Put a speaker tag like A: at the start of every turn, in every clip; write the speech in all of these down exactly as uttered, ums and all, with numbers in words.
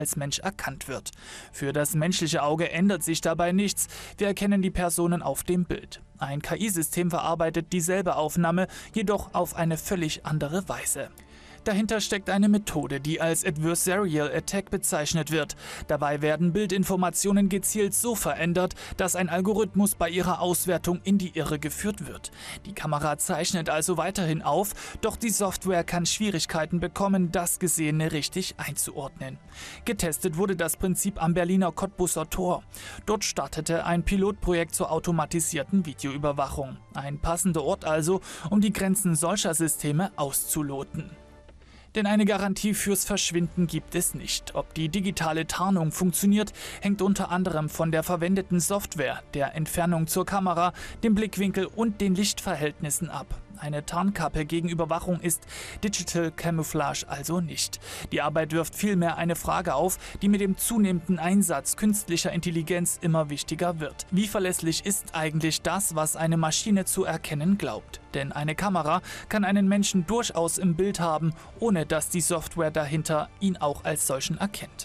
A: als Mensch erkannt wird. Für das menschliche Auge ändert sich dabei nichts. Wir erkennen die Personen auf dem Bild. Ein K I-System verarbeitet dieselbe Aufnahme, jedoch auf eine völlig andere Weise. Dahinter steckt eine Methode, die als Adversarial Attack bezeichnet wird. Dabei werden Bildinformationen gezielt so verändert, dass ein Algorithmus bei ihrer Auswertung in die Irre geführt wird. Die Kamera zeichnet also weiterhin auf, doch die Software kann Schwierigkeiten bekommen, das Gesehene richtig einzuordnen. Getestet wurde das Prinzip am Berliner Cottbuser Tor. Dort startete ein Pilotprojekt zur automatisierten Videoüberwachung. Ein passender Ort also, um die Grenzen solcher Systeme auszuloten. Denn eine Garantie fürs Verschwinden gibt es nicht. Ob die digitale Tarnung funktioniert, hängt unter anderem von der verwendeten Software, der Entfernung zur Kamera, dem Blickwinkel und den Lichtverhältnissen ab. Eine Tarnkappe gegen Überwachung ist Digital Camouflage also nicht. Die Arbeit wirft vielmehr eine Frage auf, die mit dem zunehmenden Einsatz künstlicher Intelligenz immer wichtiger wird. Wie verlässlich ist eigentlich das, was eine Maschine zu erkennen glaubt? Denn eine Kamera kann einen Menschen durchaus im Bild haben, ohne dass die Software dahinter ihn auch als solchen erkennt.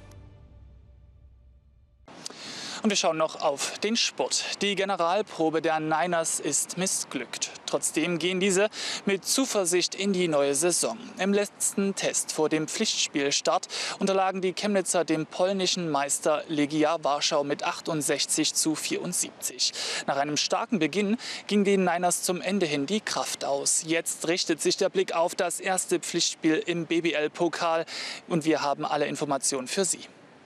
A: Und wir schauen noch auf den Sport. Die Generalprobe der Niners ist missglückt. Trotzdem gehen diese mit Zuversicht in die neue Saison. Im letzten Test vor dem Pflichtspielstart unterlagen die Chemnitzer dem polnischen Meister Legia Warschau mit achtundsechzig zu vierundsiebzig. Nach einem starken Beginn ging den Niners zum Ende hin die Kraft aus. Jetzt richtet sich der Blick auf das erste Pflichtspiel im B B L-Pokal und wir haben alle Informationen für Sie.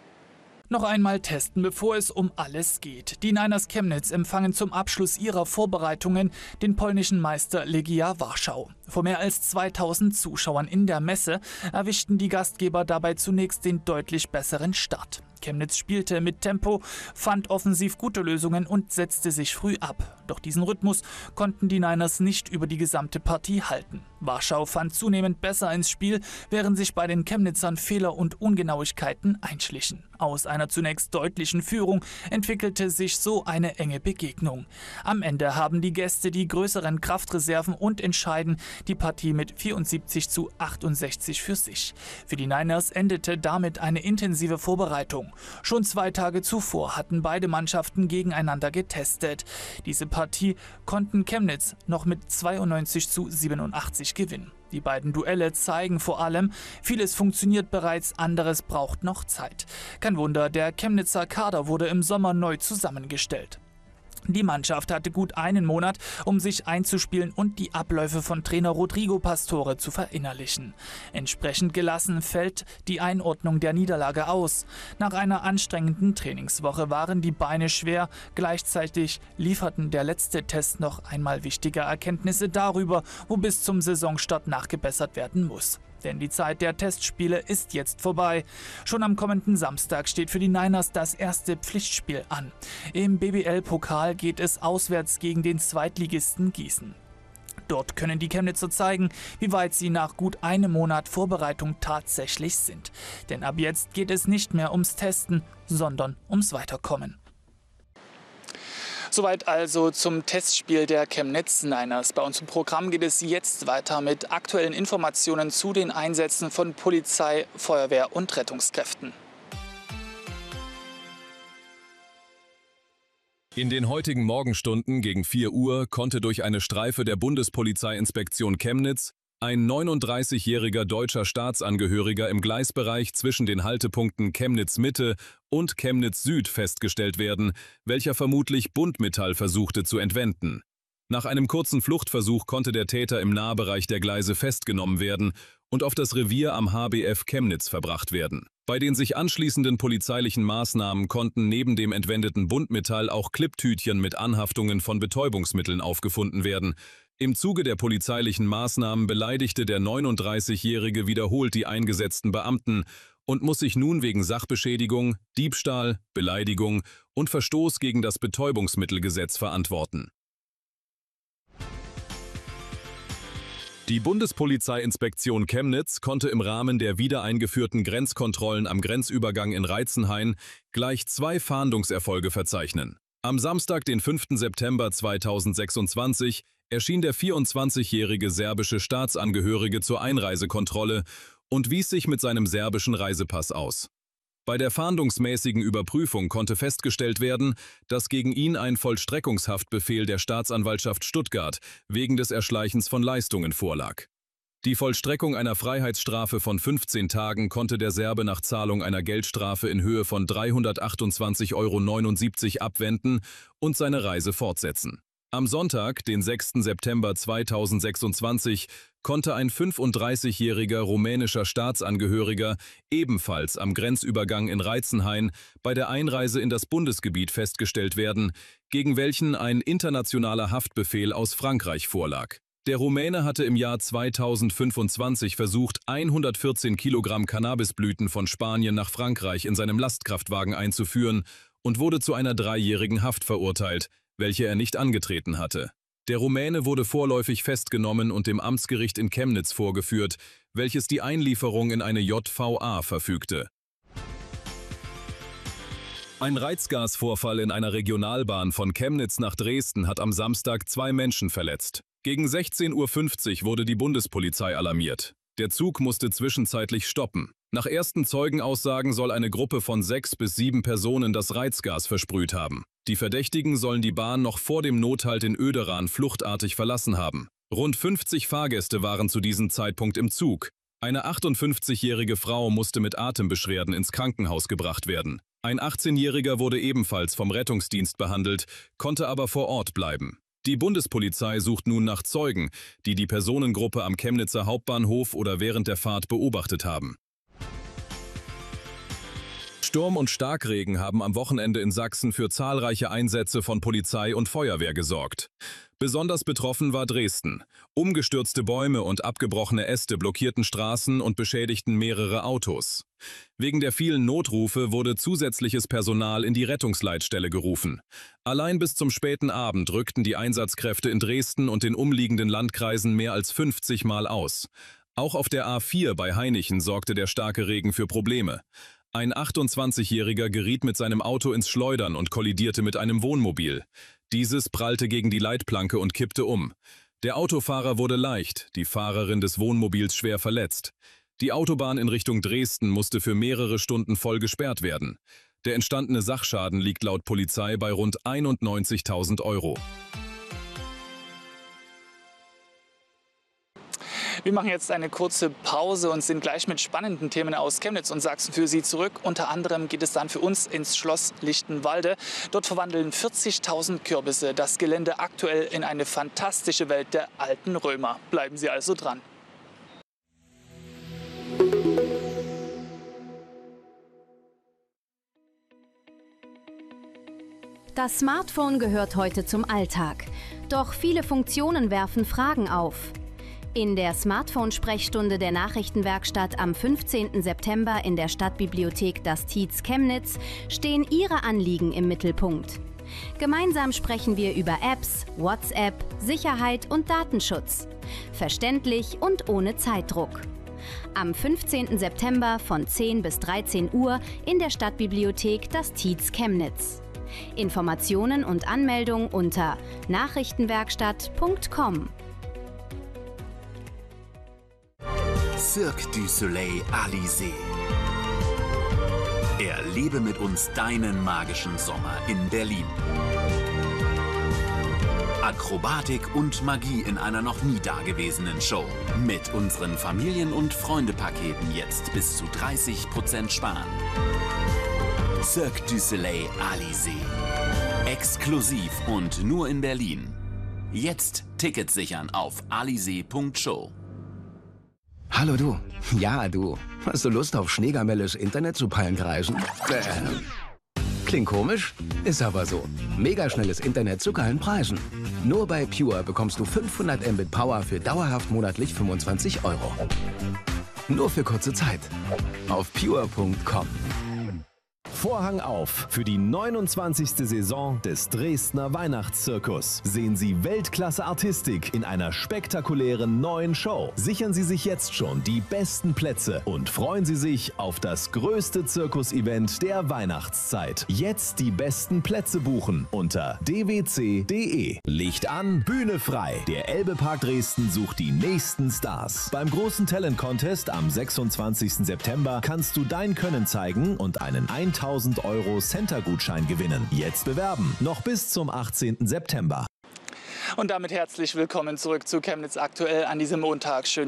A: Noch einmal testen, bevor es um alles geht. Die Niners Chemnitz empfangen zum Abschluss ihrer Vorbereitungen den polnischen Meister Legia Warschau. Vor mehr als zweitausend Zuschauern in der Messe erwischten die Gastgeber dabei zunächst den deutlich besseren Start. Chemnitz spielte mit Tempo, fand offensiv gute Lösungen und setzte sich früh ab. Doch diesen Rhythmus konnten die Niners nicht über die gesamte Partie halten. Warschau fand zunehmend besser ins Spiel, während sich bei den Chemnitzern Fehler und Ungenauigkeiten einschlichen. Aus einer zunächst deutlichen Führung entwickelte sich so eine enge Begegnung. Am Ende haben die Gäste die größeren Kraftreserven und entscheiden die Partie mit vierundsiebzig zu achtundsechzig für sich. Für die Niners endete damit eine intensive Vorbereitung. Schon zwei Tage zuvor hatten beide Mannschaften gegeneinander getestet. Diese Partie konnten Chemnitz noch mit zweiundneunzig zu siebenundachtzig gewinnen. Die beiden Duelle zeigen vor allem, vieles funktioniert bereits, anderes braucht noch Zeit. Kein Wunder, der Chemnitzer Kader wurde im Sommer neu zusammengestellt. Die Mannschaft hatte gut einen Monat, um sich einzuspielen und die Abläufe von Trainer Rodrigo Pastore zu verinnerlichen. Entsprechend gelassen fällt die Einordnung der Niederlage aus. Nach einer anstrengenden Trainingswoche waren die Beine schwer, gleichzeitig lieferten der letzte Test noch einmal wichtige Erkenntnisse darüber, wo bis zum Saisonstart nachgebessert werden muss. Denn die Zeit der Testspiele ist jetzt vorbei. Schon am kommenden Samstag steht für die Niners das erste Pflichtspiel an. Im B B L-Pokal geht es auswärts gegen den Zweitligisten Gießen. Dort können die Chemnitzer zeigen, wie weit sie nach gut einem Monat Vorbereitung tatsächlich sind. Denn ab jetzt geht es nicht mehr ums Testen, sondern ums Weiterkommen. Soweit also zum Testspiel der Chemnitz Niners. Bei uns im Programm geht es jetzt weiter mit aktuellen Informationen zu den Einsätzen von Polizei, Feuerwehr und Rettungskräften.
B: In den heutigen Morgenstunden gegen vier Uhr konnte durch eine Streife der Bundespolizeiinspektion Chemnitz ein neununddreißigjähriger deutscher Staatsangehöriger im Gleisbereich zwischen den Haltepunkten Chemnitz Mitte und Chemnitz Süd festgestellt werden, welcher vermutlich Buntmetall versuchte zu entwenden. Nach einem kurzen Fluchtversuch konnte der Täter im Nahbereich der Gleise festgenommen werden und auf das Revier am H B F Chemnitz verbracht werden. Bei den sich anschließenden polizeilichen Maßnahmen konnten neben dem entwendeten Buntmetall auch Cliptütchen mit Anhaftungen von Betäubungsmitteln aufgefunden werden. Im Zuge der polizeilichen Maßnahmen beleidigte der neununddreißigjährige wiederholt die eingesetzten Beamten und muss sich nun wegen Sachbeschädigung, Diebstahl, Beleidigung und Verstoß gegen das Betäubungsmittelgesetz verantworten. Die Bundespolizeiinspektion Chemnitz konnte im Rahmen der wiedereingeführten Grenzkontrollen am Grenzübergang in Reitzenhain gleich zwei Fahndungserfolge verzeichnen. Am Samstag, den fünften September zweitausendsechsundzwanzig, erschien der vierundzwanzigjährige serbische Staatsangehörige zur Einreisekontrolle und wies sich mit seinem serbischen Reisepass aus. Bei der fahndungsmäßigen Überprüfung konnte festgestellt werden, dass gegen ihn ein Vollstreckungshaftbefehl der Staatsanwaltschaft Stuttgart wegen des Erschleichens von Leistungen vorlag. Die Vollstreckung einer Freiheitsstrafe von fünfzehn Tagen konnte der Serbe nach Zahlung einer Geldstrafe in Höhe von dreihundertachtundzwanzig Euro neunundsiebzig abwenden und seine Reise fortsetzen. Am Sonntag, den sechsten September zweitausendsechsundzwanzig, konnte ein fünfunddreißigjähriger rumänischer Staatsangehöriger ebenfalls am Grenzübergang in Reitzenhain bei der Einreise in das Bundesgebiet festgestellt werden, gegen welchen ein internationaler Haftbefehl aus Frankreich vorlag. Der Rumäne hatte im Jahr zweitausendfünfundzwanzig versucht, hundertvierzehn Kilogramm Cannabisblüten von Spanien nach Frankreich in seinem Lastkraftwagen einzuführen und wurde zu einer dreijährigen Haft verurteilt, welche er nicht angetreten hatte. Der Rumäne wurde vorläufig festgenommen und dem Amtsgericht in Chemnitz vorgeführt, welches die Einlieferung in eine J V A verfügte. Ein Reizgasvorfall in einer Regionalbahn von Chemnitz nach Dresden hat am Samstag zwei Menschen verletzt. Gegen sechzehn Uhr fünfzig wurde die Bundespolizei alarmiert. Der Zug musste zwischenzeitlich stoppen. Nach ersten Zeugenaussagen soll eine Gruppe von sechs bis sieben Personen das Reizgas versprüht haben. Die Verdächtigen sollen die Bahn noch vor dem Nothalt in Oederan fluchtartig verlassen haben. Rund fünfzig Fahrgäste waren zu diesem Zeitpunkt im Zug. Eine achtundfünfzigjährige Frau musste mit Atembeschwerden ins Krankenhaus gebracht werden. Ein achtzehnjähriger wurde ebenfalls vom Rettungsdienst behandelt, konnte aber vor Ort bleiben. Die Bundespolizei sucht nun nach Zeugen, die die Personengruppe am Chemnitzer Hauptbahnhof oder während der Fahrt beobachtet haben. Sturm und Starkregen haben am Wochenende in Sachsen für zahlreiche Einsätze von Polizei und Feuerwehr gesorgt. Besonders betroffen war Dresden. Umgestürzte Bäume und abgebrochene Äste blockierten Straßen und beschädigten mehrere Autos. Wegen der vielen Notrufe wurde zusätzliches Personal in die Rettungsleitstelle gerufen. Allein bis zum späten Abend rückten die Einsatzkräfte in Dresden und den umliegenden Landkreisen mehr als fünfzig Mal aus. Auch auf der A vier bei Hainichen sorgte der starke Regen für Probleme. Ein achtundzwanzigjähriger geriet mit seinem Auto ins Schleudern und kollidierte mit einem Wohnmobil. Dieses prallte gegen die Leitplanke und kippte um. Der Autofahrer wurde leicht, die Fahrerin des Wohnmobils schwer verletzt. Die Autobahn in Richtung Dresden musste für mehrere Stunden voll gesperrt werden. Der entstandene Sachschaden liegt laut Polizei bei rund einundneunzigtausend Euro.
A: Wir machen jetzt eine kurze Pause und sind gleich mit spannenden Themen aus Chemnitz und Sachsen für Sie zurück. Unter anderem geht es dann für uns ins Schloss Lichtenwalde. Dort verwandeln vierzigtausend Kürbisse das Gelände aktuell in eine fantastische Welt der alten Römer. Bleiben Sie also dran.
C: Das Smartphone gehört heute zum Alltag. Doch viele Funktionen werfen Fragen auf. In der Smartphone-Sprechstunde der Nachrichtenwerkstatt am fünfzehnten September in der Stadtbibliothek Das Tietz Chemnitz stehen Ihre Anliegen im Mittelpunkt. Gemeinsam sprechen wir über Apps, WhatsApp, Sicherheit und Datenschutz. Verständlich und ohne Zeitdruck. Am fünfzehnten September von zehn bis dreizehn Uhr in der Stadtbibliothek Das Tietz Chemnitz. Informationen und Anmeldung unter nachrichtenwerkstatt punkt com.
D: Cirque du Soleil Alizé. Erlebe mit uns deinen magischen Sommer in Berlin. Akrobatik und Magie in einer noch nie dagewesenen Show. Mit unseren Familien- und Freunde-Paketen jetzt bis zu dreißig Prozent sparen. Cirque du Soleil Alizé. Exklusiv und nur in Berlin. Jetzt Tickets sichern auf alizé punkt show.
E: Hallo du. Ja, du. Hast du Lust auf schneegamelles Internet zu Pallenkreisen? Äh. Klingt komisch? Ist aber so. Megaschnelles Internet zu geilen Preisen. Nur bei Pure bekommst du fünfhundert Mbit Power für dauerhaft monatlich fünfundzwanzig Euro. Nur für kurze Zeit. Auf pure punkt com.
F: Vorhang auf für die neunundzwanzigste Saison des Dresdner Weihnachtszirkus. Sehen Sie Weltklasse-Artistik in einer spektakulären neuen Show. Sichern Sie sich jetzt schon die besten Plätze und freuen Sie sich auf das größte Zirkus-Event der Weihnachtszeit. Jetzt die besten Plätze buchen unter d w c punkt d e. Licht an, Bühne frei. Der Elbe-Park Dresden sucht die nächsten Stars. Beim großen Talent-Contest am sechsundzwanzigsten September kannst du dein Können zeigen und einen tausend Euro Center-Gutschein gewinnen. Jetzt bewerben. Noch bis zum achtzehnten September.
A: Und damit herzlich willkommen zurück zu Chemnitz aktuell an diesem Montag. Schön,